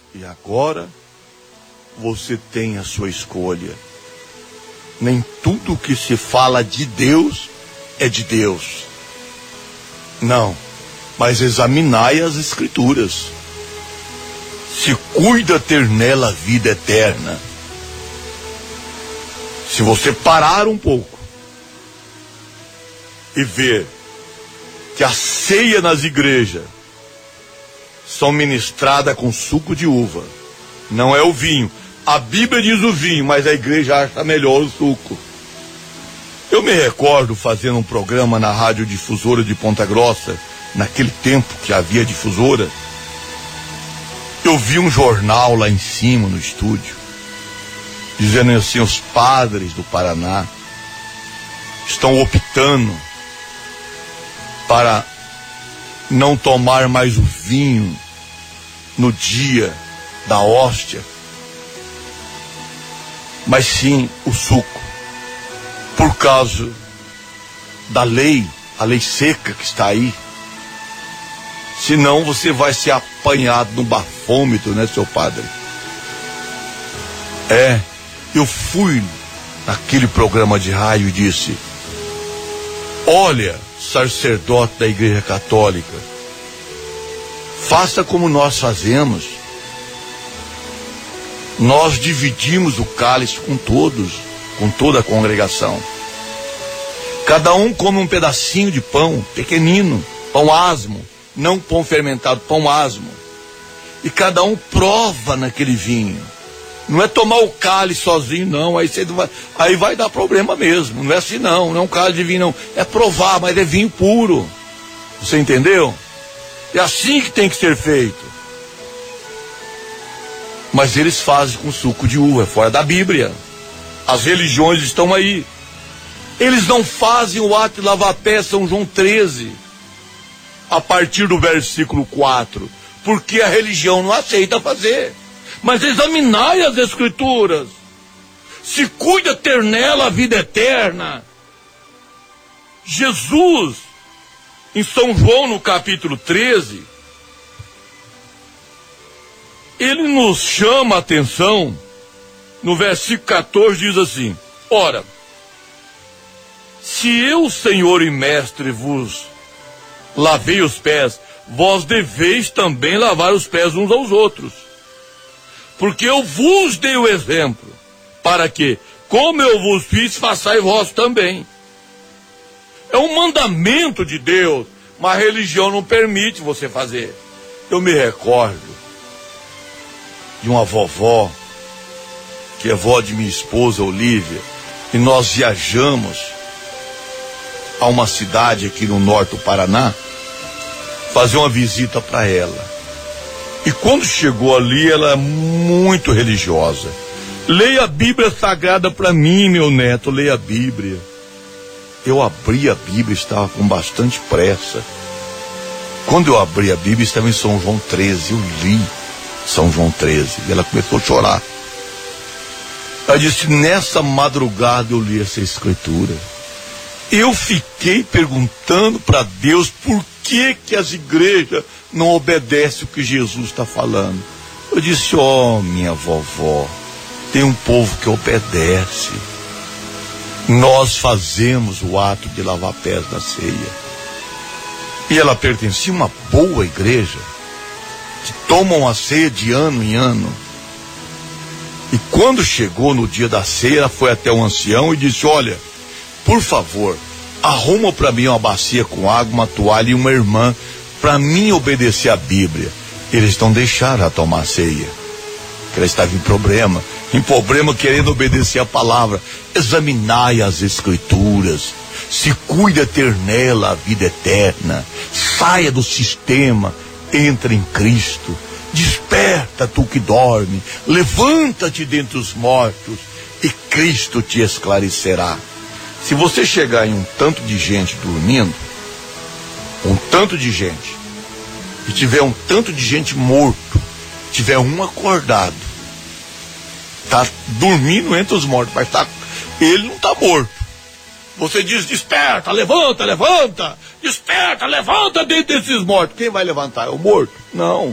E agora você tem a sua escolha. Nem tudo que se fala de Deus é de Deus. Não, mas examinai as Escrituras. Se cuida ter nela a vida eterna. Se você parar um pouco e ver que a ceia nas igrejas são ministradas com suco de uva, não é o vinho. A Bíblia diz o vinho, mas a igreja acha melhor o suco. Eu me recordo fazendo um programa na Rádio Difusora de Ponta Grossa, naquele tempo que havia difusora. Eu vi um jornal lá em cima no estúdio, dizendo assim: os padres do Paraná estão optando para não tomar mais o vinho no dia da hóstia, mas sim o suco, por causa da lei, a lei seca que está aí. Senão você vai ser apanhado no bafômetro, né, seu padre? Eu fui naquele programa de rádio e disse: olha, sacerdote da Igreja Católica, faça como nós fazemos. Nós dividimos o cálice com todos, com toda a congregação. Cada um come um pedacinho de pão pequenino, pão asmo, não pão fermentado, pão asmo. E cada um prova naquele vinho. Não é tomar o cálice sozinho, não. Aí vai dar problema mesmo. Não é assim, não. Não é um cálice de vinho, não. É provar, mas é vinho puro. Você entendeu? É assim que tem que ser feito. Mas eles fazem com suco de uva, é fora da Bíblia. As religiões estão aí. Eles não fazem o ato de lavar pés, São João 13, a partir do versículo 4, porque a religião não aceita fazer. Mas examinai as Escrituras. Se cuida ter nela a vida eterna. Jesus, em São João, no capítulo 13, ele nos chama a atenção. No versículo 14 diz assim: ora, se eu, Senhor e Mestre, vos lavei os pés, vós deveis também lavar os pés uns aos outros. Porque eu vos dei o exemplo, para que, como eu vos fiz, façais vós também. É um mandamento de Deus, mas a religião não permite você fazer. Eu me recordo de uma vovó, que é vó de minha esposa Olívia, e nós viajamos a uma cidade aqui no norte do Paraná, fazer uma visita para ela. E quando chegou ali, ela é muito religiosa. Leia a Bíblia Sagrada para mim, meu neto, leia a Bíblia. Eu abri a Bíblia, estava com bastante pressa. Quando eu abri a Bíblia, estava em São João 13, eu li São João 13, e ela começou a chorar. Ela disse: nessa madrugada eu li essa escritura. Eu fiquei perguntando para Deus por que as igrejas não obedecem o que Jesus está falando. Eu disse: minha vovó, tem um povo que obedece. Nós fazemos o ato de lavar pés na ceia. E ela pertencia a uma boa igreja, que tomam a ceia de ano em ano. E quando chegou no dia da ceia, ela foi até o ancião e disse: olha, por favor, arruma para mim uma bacia com água, uma toalha e uma irmã, para mim obedecer a Bíblia. Eles não deixaram ela tomar ceia, porque ela estava em problema querendo obedecer a palavra. Examinai as Escrituras, se cuida ter nela a vida eterna, saia do sistema, entra em Cristo, desperta tu que dorme, levanta-te dentre os mortos e Cristo te esclarecerá. Se você chegar em um tanto de gente dormindo, um tanto de gente, e tiver um tanto de gente morto, tiver um acordado, tá dormindo entre os mortos, mas ele não está morto. Você diz: desperta, levanta, levanta, desperta, levanta dentre esses mortos. Quem vai levantar? É o morto? Não.